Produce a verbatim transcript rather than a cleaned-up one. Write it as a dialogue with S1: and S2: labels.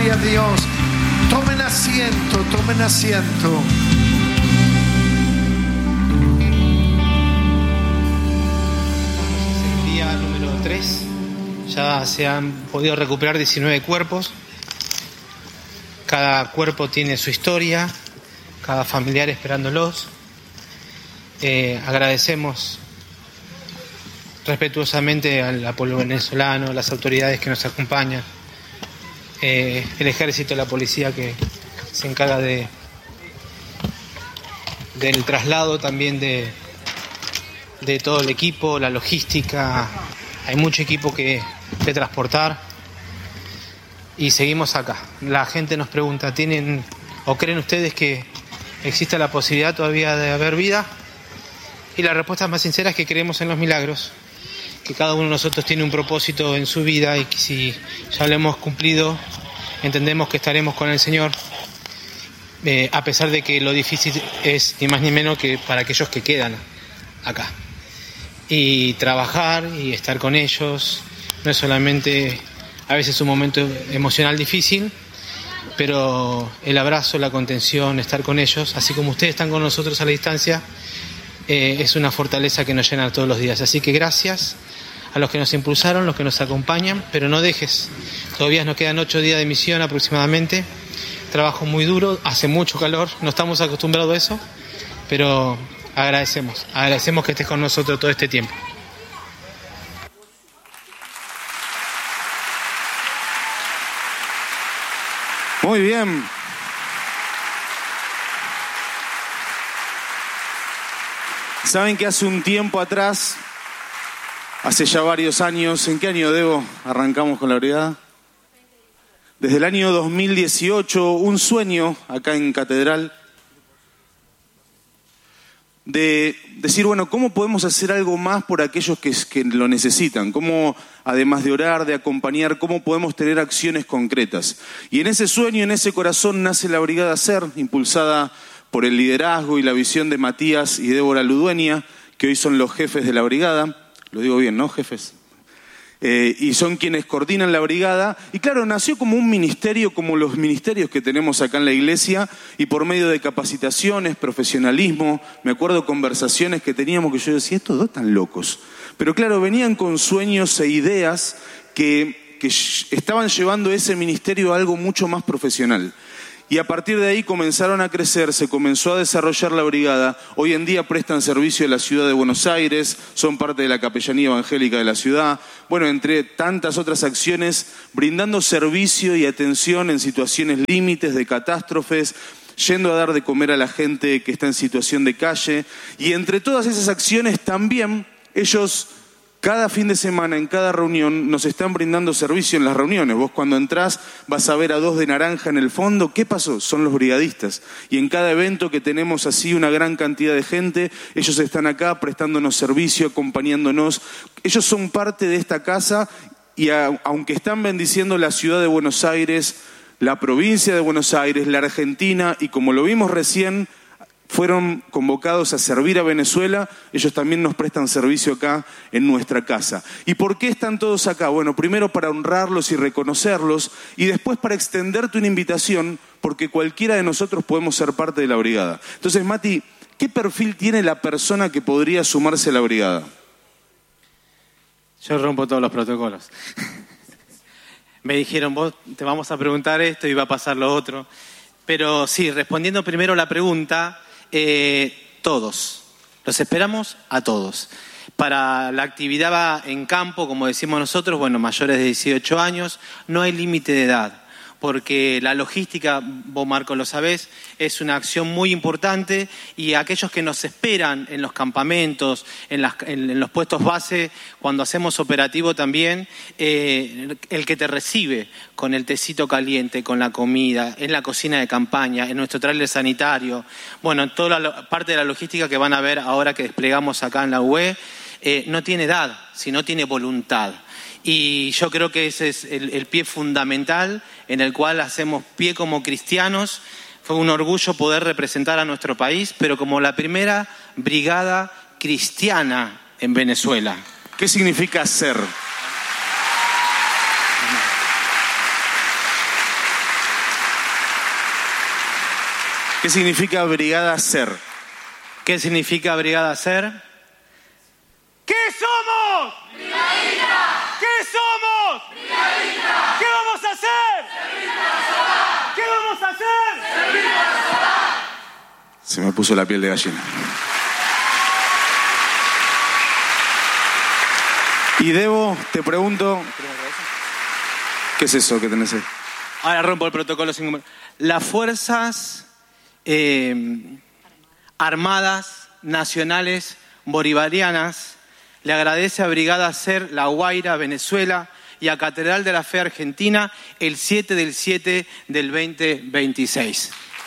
S1: Gloria a Dios. Tomen asiento, tomen asiento.
S2: Es el día número tres. Ya se han podido recuperar diecinueve cuerpos. Cada cuerpo tiene su historia, cada familiar esperándolos. Eh, agradecemos respetuosamente al pueblo venezolano, las autoridades que nos acompañan, eh, el ejército, la policía que se encarga de del traslado también de, de todo el equipo, la logística. Hay mucho equipo que, que transportar y seguimos acá. La gente nos pregunta, ¿tienen o creen ustedes que existe la posibilidad todavía de haber vida? Y la respuesta más sincera es que creemos en los milagros, que cada uno de nosotros tiene un propósito en su vida y que si ya lo hemos cumplido, entendemos que estaremos con el Señor, eh, a pesar de que lo difícil es ni más ni menos que para aquellos que quedan acá. Y trabajar y estar con ellos no es solamente a veces un momento emocional difícil, pero el abrazo, la contención, estar con ellos, así como ustedes están con nosotros a la distancia, eh, es una fortaleza que nos llena todos los días. Así que gracias a los que nos impulsaron, los que nos acompañan, pero no dejes, todavía nos quedan ocho días de misión aproximadamente, trabajo muy duro, hace mucho calor, no estamos acostumbrados a eso, pero agradecemos, agradecemos que estés con nosotros todo este tiempo.
S3: Muy bien. Saben que hace un tiempo atrás, hace ya varios años, ¿en qué año, Debo, arrancamos con la brigada? Desde el año dos mil dieciocho, un sueño acá en Catedral de decir, bueno, ¿cómo podemos hacer algo más por aquellos que, que lo necesitan? ¿Cómo, además de orar, de acompañar, cómo podemos tener acciones concretas? Y en ese sueño, en ese corazón, nace la Brigada SER, impulsada por el liderazgo y la visión de Matías y Débora Ludueña, que hoy son los jefes de la brigada. Lo digo bien, ¿no, jefes? Eh, y son quienes coordinan la brigada. Y claro, nació como un ministerio, como los ministerios que tenemos acá en la iglesia, y por medio de capacitaciones, profesionalismo. Me acuerdo conversaciones que teníamos que yo decía, estos dos están locos. Pero claro, venían con sueños e ideas que, que estaban llevando ese ministerio a algo mucho más profesional. Y a partir de ahí comenzaron a crecer, se comenzó a desarrollar la brigada. Hoy en día prestan servicio a la ciudad de Buenos Aires, son parte de la capellanía evangélica de la ciudad. Bueno, entre tantas otras acciones, brindando servicio y atención en situaciones límites de catástrofes, yendo a dar de comer a la gente que está en situación de calle. Y entre todas esas acciones también ellos, cada fin de semana, en cada reunión, nos están brindando servicio en las reuniones. Vos cuando entrás vas a ver a dos de naranja en el fondo. ¿Qué pasó? Son los brigadistas. Y en cada evento que tenemos así una gran cantidad de gente, ellos están acá prestándonos servicio, acompañándonos. Ellos son parte de esta casa y a, aunque están bendiciendo la ciudad de Buenos Aires, la provincia de Buenos Aires, la Argentina, y como lo vimos recién, fueron convocados a servir a Venezuela, ellos también nos prestan servicio acá en nuestra casa. ¿Y por qué están todos acá? Bueno, primero para honrarlos y reconocerlos, y después para extenderte una invitación, porque cualquiera de nosotros podemos ser parte de la brigada. Entonces, Mati, ¿qué perfil tiene la persona que podría sumarse a la brigada?
S2: Yo rompo todos los protocolos. Me dijeron, vos te vamos a preguntar esto y va a pasar lo otro. Pero sí, respondiendo primero la pregunta, eh, todos. Los esperamos a todos. Para la actividad en campo, como decimos nosotros, bueno, mayores de dieciocho años, no hay límite de edad. Porque la logística, vos Marco lo sabés, es una acción muy importante, y aquellos que nos esperan en los campamentos, en, las, en, en los puestos base, cuando hacemos operativo también, eh, el que te recibe con el tecito caliente, con la comida, en la cocina de campaña, en nuestro tráiler sanitario, bueno, toda la parte de la logística que van a ver ahora que desplegamos acá en la U E, eh, no tiene edad, sino tiene voluntad. Y yo creo que ese es el, el pie fundamental en el cual hacemos pie como cristianos. Fue un orgullo poder representar a nuestro país, pero como la primera brigada cristiana en Venezuela.
S3: ¿Qué significa ser? ¿Qué significa Brigada SER?
S2: ¿Qué significa Brigada SER? ¿Qué somos? Brigadita. ¿Qué somos? Brigadita. ¿Qué vamos a hacer? Servir para salvar. ¿Qué vamos a hacer? Servir para salvar.
S3: Se me puso la piel de gallina. Y Debo, te pregunto, ¿qué es eso que tenés ahí?
S2: Ahora rompo el protocolo. Sin... Las fuerzas eh, armadas nacionales bolivarianas le agradece a Brigada SER La Guaira, Venezuela, y a Catedral de la Fe Argentina el siete del siete del veinte veintiséis.